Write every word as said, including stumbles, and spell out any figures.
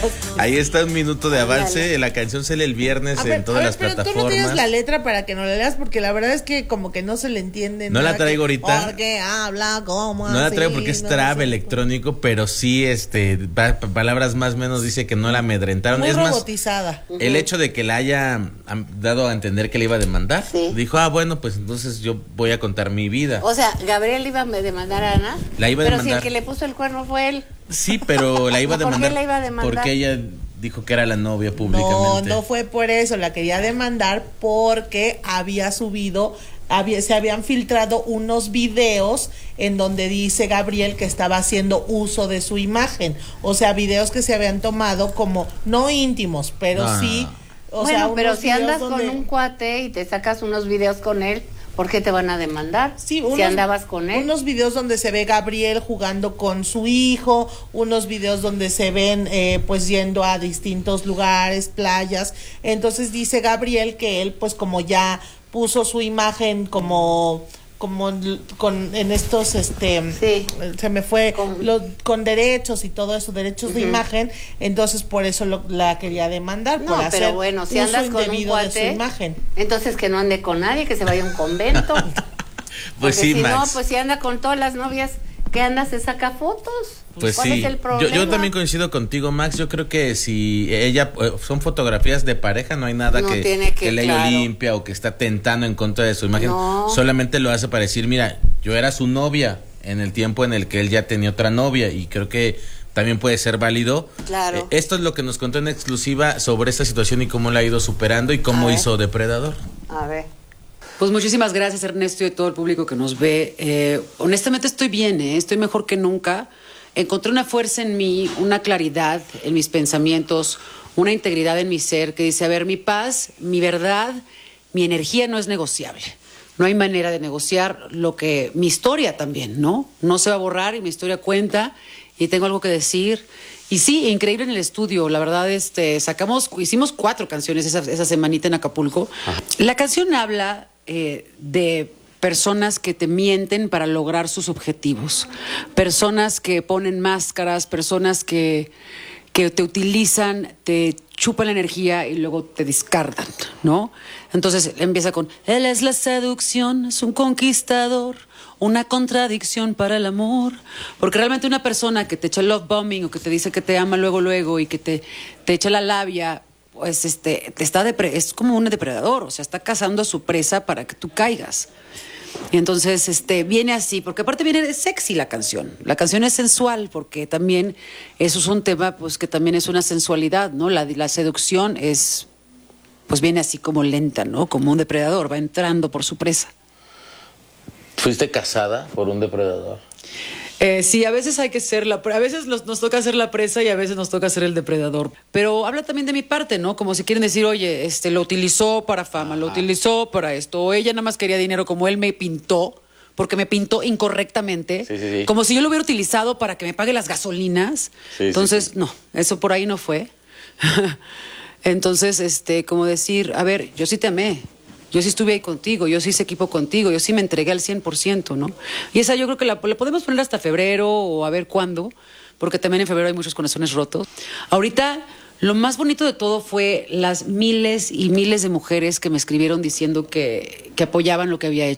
Ahí está un minuto de avance. La canción sale el viernes ver, en todas ver, las pero plataformas. Tú no tienes la letra para que no la leas, porque la verdad es que como que no se le entiende. No la traigo que, ahorita. Porque habla como No la así, traigo porque es no trap sé. electrónico, pero sí, este, pa- palabras más o menos dice que no la amedrentaron. Muy es más, robotizada. el hecho de que la haya am, dado a entender que le iba a demandar, Sí. dijo, ah, bueno, pues entonces yo voy a contar mi vida. O sea, Gabriel iba a demandar a Ana. La iba a pero demandar. si el que le puso el cuerno fue él. Sí, pero la iba a ¿Por qué demandar. la iba a demandar? Porque ella dijo que era la novia No, públicamente. no fue por eso, la quería demandar porque había subido, había, se habían filtrado unos videos en donde dice Gabriel que estaba haciendo uso de su imagen, o sea, videos que se habían tomado como, no íntimos, pero No, sí, no, no. o bueno, sea, pero unos si andas videos con donde- un cuate y te sacas unos videos con él, ¿por qué te van a demandar? Sí, si unos, andabas con él. unos videos donde se ve Gabriel jugando con su hijo, unos videos donde se ven eh, pues yendo a distintos lugares, playas. Entonces dice Gabriel que él pues como ya puso su imagen como como l- con en estos este Sí. se me fue Con- lo- con derechos y todo eso, derechos de imagen, entonces por eso lo- la quería demandar por No, hacer pero bueno, si uso andas con un indebido de su cuate, imagen. entonces que no ande con nadie, que se vaya a un convento. Pues Porque sí, si Max. no, pues si anda con todas las novias, ¿qué anda? Se saca fotos. Pues ¿Cuál sí, es el yo, problema? yo también coincido contigo, Max. Yo creo que si ella eh, son fotografías de pareja, no hay nada No que, tiene que, que ley claro. Olimpia o que está tentando en contra de su imagen. No. Solamente lo hace para decir, mira, yo era su novia en el tiempo en el que él ya tenía otra novia, y creo que también puede ser válido. Claro. Eh, esto es lo que nos contó en exclusiva sobre esta situación y cómo la ha ido superando y cómo A ver. hizo Depredador. A ver. Pues muchísimas gracias, Ernesto, y a todo el público que nos ve. Eh, honestamente estoy bien, ¿eh? Estoy mejor que nunca. Encontré una fuerza en mí, una claridad en mis pensamientos, una integridad en mi ser que dice, a ver, mi paz, mi verdad, mi energía no es negociable. No hay manera de negociar lo que... Mi historia también, ¿no? No se va a borrar y mi historia cuenta y tengo algo que decir. Y sí, increíble en el estudio, la verdad, este, sacamos, hicimos cuatro canciones esa, esa semanita en Acapulco. La canción habla eh, de personas que te mienten para lograr sus objetivos, personas que ponen máscaras, personas que, que te utilizan, te chupan la energía y luego te descartan, ¿no? Entonces empieza con, él es la seducción, es un conquistador, una contradicción para el amor, porque realmente una persona que te echa love bombing o que te dice que te ama luego luego y que te, te echa la labia, pues este, te está depre- es como un depredador, o sea, está cazando a su presa para que tú caigas. Y entonces este, viene así, porque aparte viene de sexy la canción. La canción es sensual, porque también eso es un tema pues que también es una sensualidad, ¿no? La, la seducción es, pues viene así como lenta, ¿no? Como un depredador, va entrando por su presa. ¿Fuiste casada por un depredador? Eh, sí, a veces hay que ser la pre- a veces los- nos toca ser la presa y a veces nos toca ser el depredador. Pero habla también de mi parte, ¿no? Como si quieren decir, oye, este lo utilizó para fama, lo utilizó para esto, o ella nada más quería dinero como él me pintó, porque me pintó incorrectamente, Sí, sí, sí. como si yo lo hubiera utilizado para que me pague las gasolinas. Sí, Entonces, sí, sí. no, eso por ahí no fue. Entonces, este, como decir, a ver, yo sí te amé. Yo sí estuve ahí contigo, yo sí hice equipo contigo, yo sí me entregué al cien por ciento, ¿no? Y esa yo creo que la, la podemos poner hasta febrero o a ver cuándo, porque también en febrero hay muchos corazones rotos. Ahorita, lo más bonito de todo fue las miles y miles de mujeres que me escribieron diciendo que, que apoyaban lo que había hecho.